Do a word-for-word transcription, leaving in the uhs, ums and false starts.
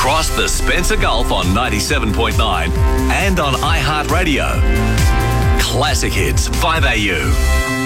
across the Spencer Gulf on ninety-seven point nine and on iHeartRadio. Classic Hits five A U.